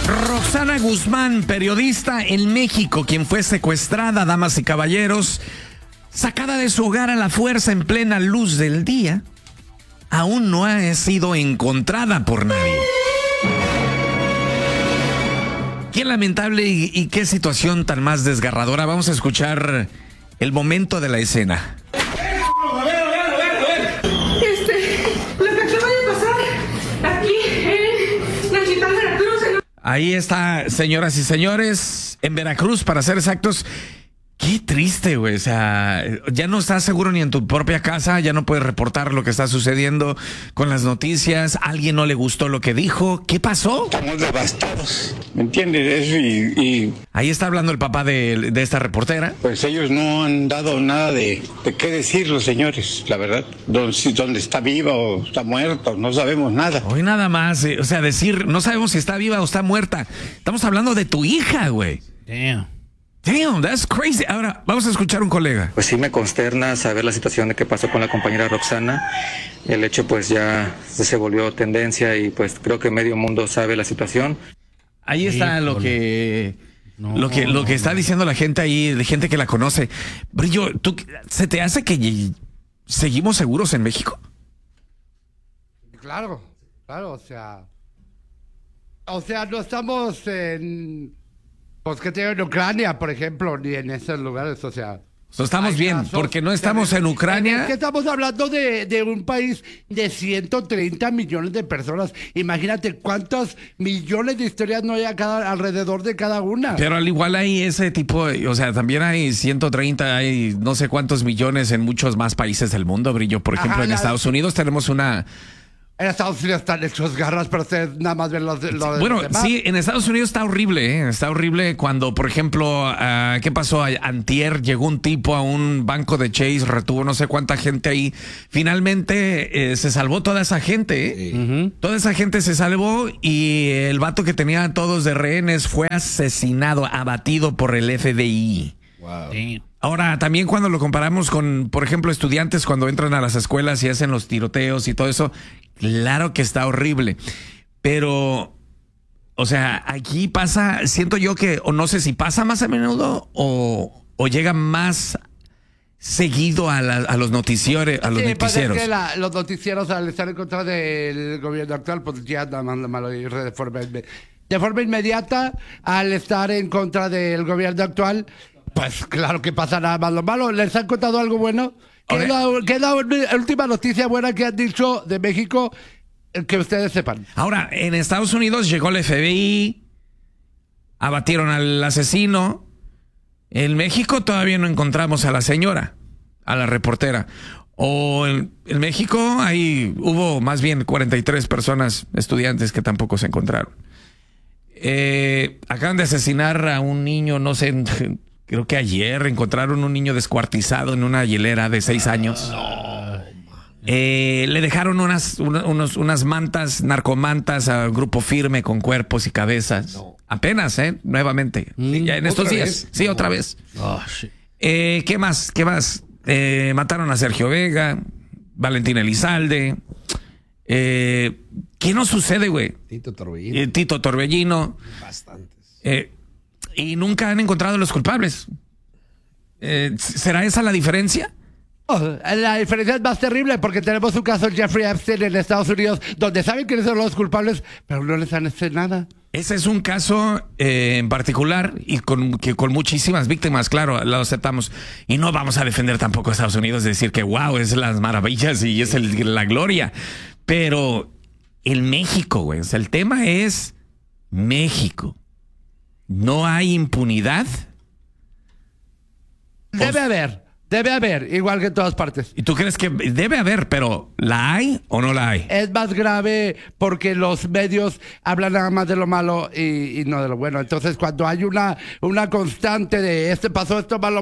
Roxana Guzmán, periodista en México, quien fue secuestrada, damas y caballeros, sacada de su hogar a la fuerza en plena luz del día, aún no ha sido encontrada por nadie. Qué lamentable y qué situación tan más desgarradora. Vamos a escuchar el momento de la escena. Ahí está, señoras y señores, en Veracruz, para ser exactos. Qué triste, güey. O sea, ya no estás seguro ni en tu propia casa, ya no puedes reportar lo que está sucediendo con las noticias. ¿A alguien no le gustó lo que dijo? ¿Qué pasó? Estamos devastados, ¿me entiendes? Eso y ahí está hablando el papá de esta reportera. Pues ellos no han dado nada de qué decir los señores, la verdad. Dónde está viva o está muerta, no sabemos nada. Hoy nada más, o sea, decir, no sabemos si está viva o está muerta. Estamos hablando de tu hija, güey. Damn, that's crazy. Ahora, vamos a escuchar a un colega. Pues sí me consterna saber la situación de qué pasó con la compañera Roxana. El hecho pues ya se volvió tendencia y pues creo que medio mundo sabe la situación. Ahí está lo que está diciendo la gente ahí, de gente que la conoce. Brillo, ¿se te hace que seguimos seguros en México? Claro, o sea, no estamos en... Pues que tengo en Ucrania, por ejemplo, ni en esos lugares, o sea... Estamos bien, casos, porque no estamos en Ucrania. Es que estamos hablando de un país de 130 millones de personas. Imagínate cuántos millones de historias no hay alrededor de cada una. Pero al igual hay ese tipo, o sea, también hay 130, hay no sé cuántos millones en muchos más países del mundo, Brillo. Por ejemplo, en Estados Unidos tenemos una... En Estados Unidos están hechos garras, pero ustedes nada más ven los bueno, demás. Sí, en Estados Unidos está horrible, ¿eh? Está horrible cuando, por ejemplo, ¿qué pasó? Antier llegó un tipo a un banco de Chase, retuvo no sé cuánta gente ahí. Finalmente se salvó toda esa gente, ¿eh? Toda esa gente se salvó y el vato que tenía a todos de rehenes fue asesinado, abatido por el FBI. Wow. Ahora, también cuando lo comparamos con, por ejemplo, estudiantes cuando entran a las escuelas y hacen los tiroteos y todo eso, claro que está horrible. Pero, o sea, aquí pasa, siento yo que, o no sé si pasa más a menudo o llega más seguido a los noticieros. Pues es que los noticieros, al estar en contra del gobierno actual, pues ya nada más lo malo y de forma inmediata, al estar en contra del gobierno actual, pues claro que pasa nada más lo malo. ¿Les han contado algo bueno? ¿Qué es la última noticia buena que han dicho de México que ustedes sepan? Ahora, en Estados Unidos llegó el FBI, abatieron al asesino. En México todavía no encontramos a la señora, a la reportera. O en México hubo más bien 43 personas, estudiantes, que tampoco se encontraron. Acaban de asesinar a un niño, no sé... Creo que ayer encontraron un niño descuartizado en una hielera de 6 años. Le dejaron unas mantas, narcomantas a Grupo Firme con cuerpos y cabezas. Apenas, nuevamente. Ya en estos días. Sí, otra vez. ¿Qué más? Mataron a Sergio Vega, Valentín Elizalde. ¿Qué nos sucede, güey? Tito Torbellino. Bastantes. Y nunca han encontrado a los culpables. ¿Será esa la diferencia? La diferencia es más terrible porque tenemos un caso de Jeffrey Epstein en Estados Unidos donde saben quiénes son los culpables, pero no les han hecho nada. Ese es un caso en particular y con muchísimas víctimas, claro, lo aceptamos. Y no vamos a defender tampoco a Estados Unidos, decir que wow, es las maravillas y es la gloria. Pero el México, güey, o sea, el tema es México. ¿No hay impunidad? Debe haber, igual que en todas partes. ¿Y tú crees que debe haber, pero ¿la hay o no la hay? Es más grave porque los medios hablan nada más de lo malo y no de lo bueno. Entonces, cuando hay una constante de pasó esto malo,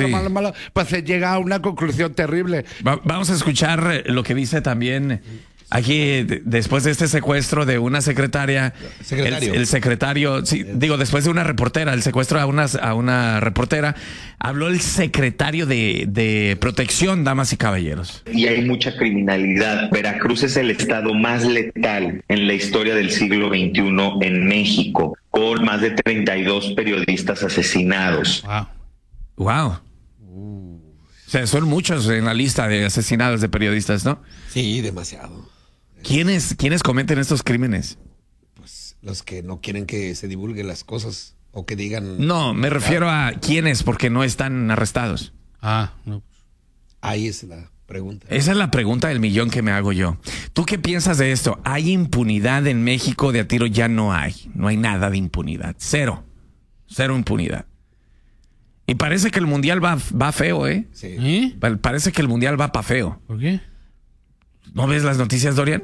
pues se llega a una conclusión terrible. Vamos a escuchar lo que dice también Aquí, después de este secuestro de una secretaria, el secretario, sí, digo, después de una reportera, el secuestro a una reportera, habló el secretario de Protección, damas y caballeros. Y hay mucha criminalidad. Veracruz es el estado más letal en la historia del siglo XXI en México, con más de 32 periodistas asesinados. Wow. O sea, son muchos en la lista de asesinados de periodistas, ¿no? Sí, demasiado. ¿Quiénes cometen estos crímenes? Pues los que no quieren que se divulguen las cosas o que digan... No, me refiero a quiénes porque no están arrestados. No. Ahí es la pregunta. Esa es la pregunta del millón que me hago yo. ¿Tú qué piensas de esto? ¿Hay impunidad en México? De a tiro ya no hay. No hay nada de impunidad. Cero impunidad. Y parece que el mundial va feo, ¿eh? Sí. Parece que el mundial va pa' feo. ¿Por qué? ¿No ves las noticias, Dorian?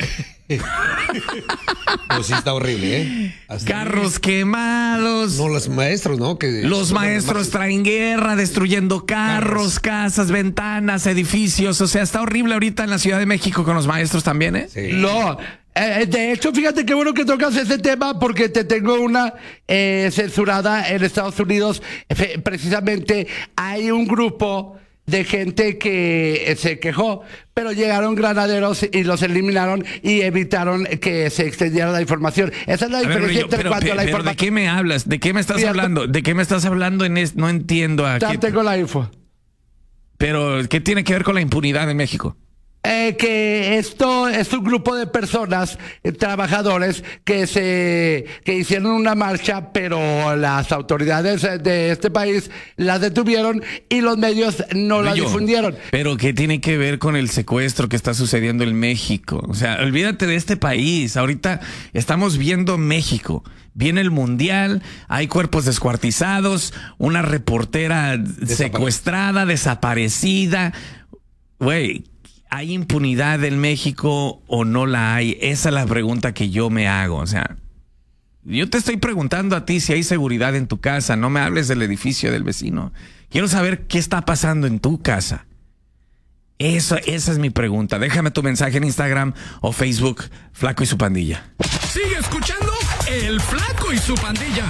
Pues sí está horrible, ¿eh? Carros quemados. No, los maestros, ¿no? Los maestros traen guerra, destruyendo carros, casas, ventanas, edificios. O sea, está horrible ahorita en la Ciudad de México con los maestros también, ¿eh? Sí. No. De hecho, fíjate qué bueno que tocas ese tema porque te tengo una censurada en Estados Unidos. Precisamente hay un grupo de gente que se quejó, pero llegaron granaderos y los eliminaron y evitaron que se extendiera la información. Esa es la diferencia entre cuanto a la información. ¿De qué me hablas? ¿De qué me estás hablando? ¿De qué me estás hablando no entiendo aquí. Ya tengo la info. Pero, ¿qué tiene que ver con la impunidad en México? Que esto es un grupo de personas, trabajadores, que hicieron una marcha, pero las autoridades de este país las detuvieron y los medios no la difundieron. Pero ¿qué tiene que ver con el secuestro que está sucediendo en México? O sea, olvídate de este país. Ahorita estamos viendo México. Viene el mundial, hay cuerpos descuartizados, una reportera secuestrada, desaparecida. Güey, ¿hay impunidad en México o no la hay? Esa es la pregunta que yo me hago. O sea, yo te estoy preguntando a ti si hay seguridad en tu casa. No me hables del edificio del vecino. Quiero saber qué está pasando en tu casa. Esa es mi pregunta. Déjame tu mensaje en Instagram o Facebook, Flaco y su Pandilla. Sigue escuchando El Flaco y su Pandilla.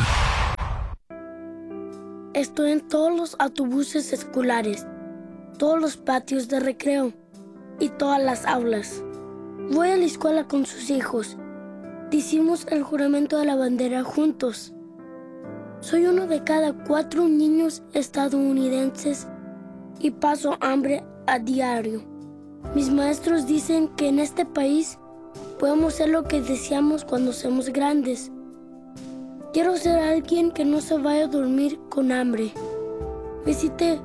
Estoy en todos los autobuses escolares, todos los patios de recreo y todas las aulas. Voy a la escuela con sus hijos. Decimos el juramento de la bandera juntos. Soy uno de cada 4 niños estadounidenses y paso hambre a diario. Mis maestros dicen que en este país podemos ser lo que deseamos cuando seamos grandes. Quiero ser alguien que no se vaya a dormir con hambre. Visite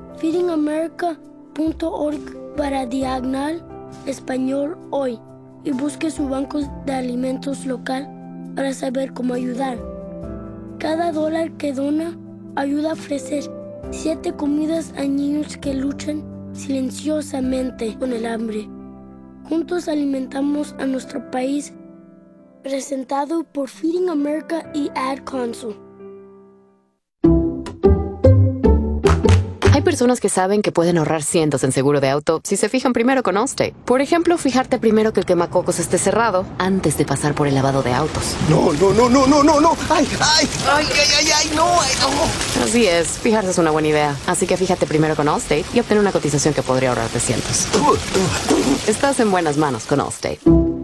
feedingamerica.org/español hoy y busque su banco de alimentos local para saber cómo ayudar. Cada dólar que dona ayuda a ofrecer 7 comidas a niños que luchan silenciosamente con el hambre. Juntos alimentamos a nuestro país. Presentado por Feeding America y Ad Council. Hay personas que saben que pueden ahorrar cientos en seguro de auto si se fijan primero con Allstate. Por ejemplo, fijarte primero que el quemacocos esté cerrado antes de pasar por el lavado de autos. No. ¡Ay, no! Así es, fijarse es una buena idea. Así que fíjate primero con Allstate y obtén una cotización que podría ahorrarte cientos. Estás en buenas manos con Allstate.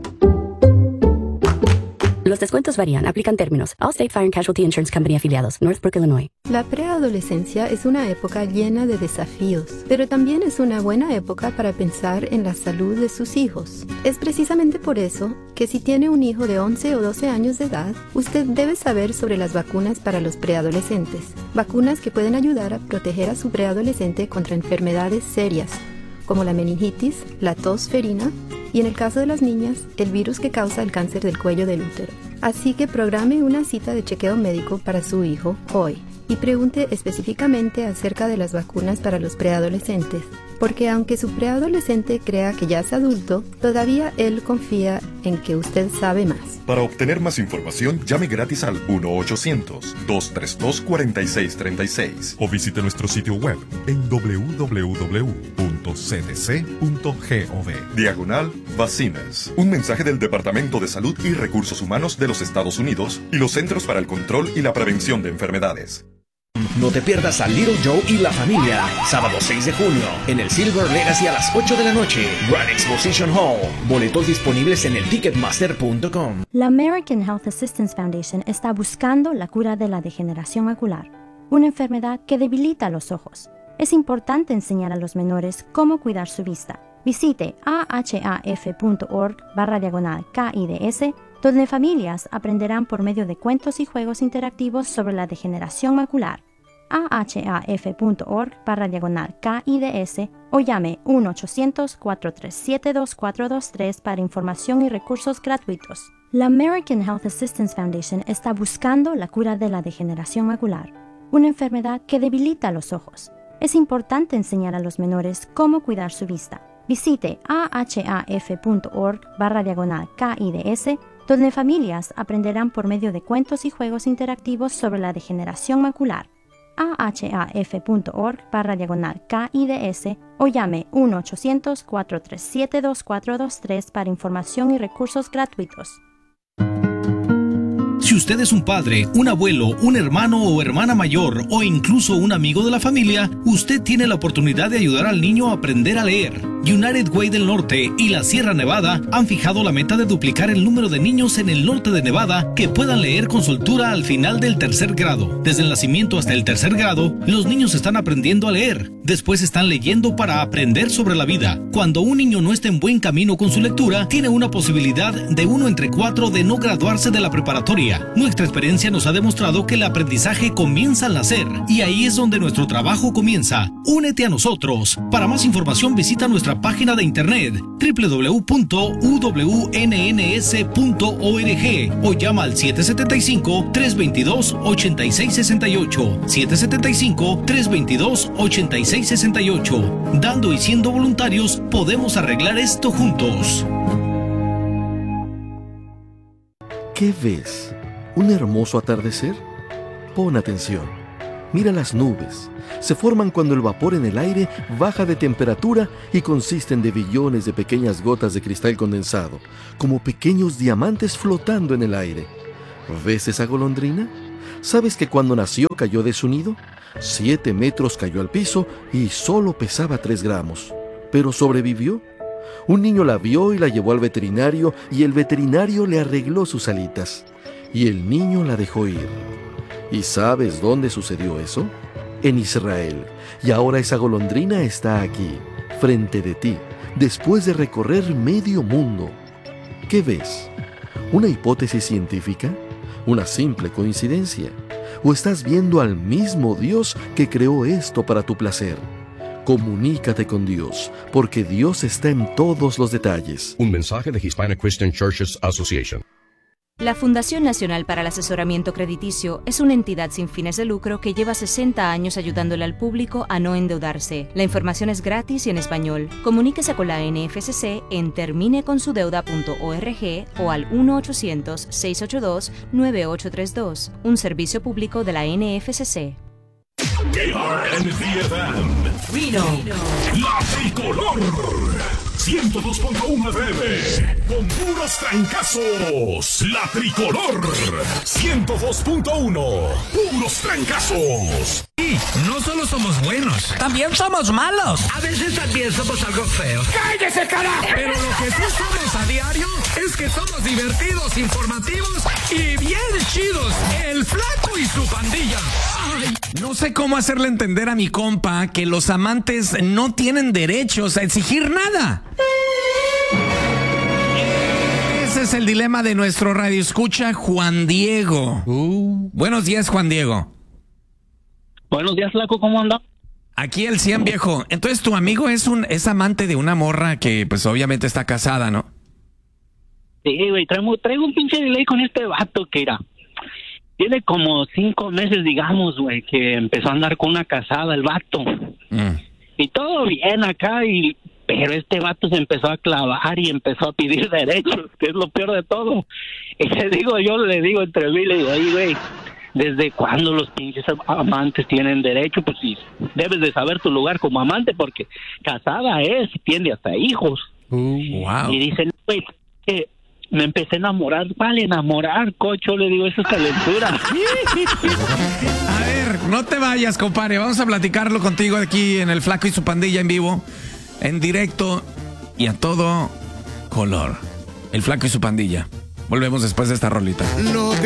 Los descuentos varían. Aplican términos. Allstate Fire and Casualty Insurance Company afiliados. Northbrook, Illinois. La preadolescencia es una época llena de desafíos, pero también es una buena época para pensar en la salud de sus hijos. Es precisamente por eso que si tiene un hijo de 11 o 12 años de edad, usted debe saber sobre las vacunas para los preadolescentes. Vacunas que pueden ayudar a proteger a su preadolescente contra enfermedades serias, como la meningitis, la tos ferina y, en el caso de las niñas, el virus que causa el cáncer del cuello del útero. Así que programe una cita de chequeo médico para su hijo hoy y pregunte específicamente acerca de las vacunas para los preadolescentes. porque aunque su preadolescente crea que ya es adulto, todavía él confía en que usted sabe más. Para obtener más información, llame gratis al 1-800-232-4636 o visite nuestro sitio web en www.cdc.gov/vacinas. Un mensaje del Departamento de Salud y Recursos Humanos de los Estados Unidos y los Centros para el Control y la Prevención de Enfermedades. No te pierdas a Little Joe y la familia, sábado 6 de junio, en el Silver Legacy a las 8 de la noche, Grand Exposition Hall. Boletos disponibles en el Ticketmaster.com. La American Health Assistance Foundation está buscando la cura de la degeneración macular, una enfermedad que debilita los ojos. Es importante enseñar a los menores cómo cuidar su vista. Visite ahaf.org/KIDS, donde familias aprenderán por medio de cuentos y juegos interactivos sobre la degeneración macular. ahaf.org/KIDS o llame 1-800-437-2423 para información y recursos gratuitos. La American Health Assistance Foundation está buscando la cura de la degeneración macular, una enfermedad que debilita los ojos. Es importante enseñar a los menores cómo cuidar su vista. Visite ahaf.org/KIDS, donde familias aprenderán por medio de cuentos y juegos interactivos sobre la degeneración macular. ahaf.org/KIDS o llame 1-800-437-2423 para información y recursos gratuitos. Si usted es un padre, un abuelo, un hermano o hermana mayor o incluso un amigo de la familia, usted tiene la oportunidad de ayudar al niño a aprender a leer. United Way del Norte y la Sierra Nevada han fijado la meta de duplicar el número de niños en el norte de Nevada que puedan leer con soltura al final del 3er grado. Desde el nacimiento hasta el 3er grado, los niños están aprendiendo a leer. Después están leyendo para aprender sobre la vida. Cuando un niño no está en buen camino con su lectura, tiene una posibilidad de 1 entre 4 de no graduarse de la preparatoria. Nuestra experiencia nos ha demostrado que el aprendizaje comienza al nacer y ahí es donde nuestro trabajo comienza. Únete a nosotros. Para más información visita nuestra página de internet www.uwnns.org o llama al 775-322-8668. 775-322-8668. Dando y siendo voluntarios, podemos arreglar esto juntos. ¿Qué ves? ¿Un hermoso atardecer? Pon atención. Mira las nubes. Se forman cuando el vapor en el aire baja de temperatura y consisten de billones de pequeñas gotas de cristal condensado, como pequeños diamantes flotando en el aire. ¿Ves esa golondrina? ¿Sabes que cuando nació cayó de su nido? 7 metros cayó al piso y solo pesaba 3 gramos. ¿Pero sobrevivió? Un niño la vio y la llevó al veterinario y el veterinario le arregló sus alitas. Y el niño la dejó ir. ¿Y sabes dónde sucedió eso? En Israel. Y ahora esa golondrina está aquí, frente de ti, después de recorrer medio mundo. ¿Qué ves? ¿Una hipótesis científica? ¿Una simple coincidencia? ¿O estás viendo al mismo Dios que creó esto para tu placer? Comunícate con Dios, porque Dios está en todos los detalles. Un mensaje de Hispanic Christian Churches Association. La Fundación Nacional para el Asesoramiento Crediticio es una entidad sin fines de lucro que lleva 60 años ayudándole al público a no endeudarse. La información es gratis y en español. Comuníquese con la NFCC en termineconsudeuda.org o al 1-800-682-9832, un servicio público de la NFCC. KRNFM Reno, la tricolor 102.1 FM con puros trancazos. La tricolor 102.1 puros trancazos. Y no solo somos buenos, también somos malos. A veces también somos algo feos. ¡Cállese, carajo! Pero lo que sí somos a diario es que somos divertidos, informativos y bien chidos. El Flaco y su pandilla. Ay, no sé cómo hacerle entender a mi compa que los amantes no tienen derechos a exigir nada. Ese es el dilema de nuestro radioescucha Juan Diego. Buenos días, Juan Diego. Buenos días, Flaco, ¿cómo anda? Aquí el 100, viejo. Entonces tu amigo es amante de una morra que pues obviamente está casada, ¿no? Sí, güey, traigo un pinche delay con este vato que era. Tiene como 5 meses, digamos, güey, que empezó a andar con una casada el vato. Y todo bien acá, pero este vato se empezó a clavar y empezó a pedir derechos, que es lo peor de todo. Y yo le digo entre mí, le digo, oye, güey, ¿desde cuándo los pinches amantes tienen derecho? Pues sí, debes de saber tu lugar como amante, porque casada es, tiene hasta hijos. Wow. Y dicen, güey, me empecé a enamorar. ¿Cuál enamorar, cocho? Le digo, eso es calentura. A ver, no te vayas, compadre. Vamos a platicarlo contigo aquí en El Flaco y su Pandilla en vivo, en directo y a todo color. El Flaco y su Pandilla. Volvemos después de esta rolita.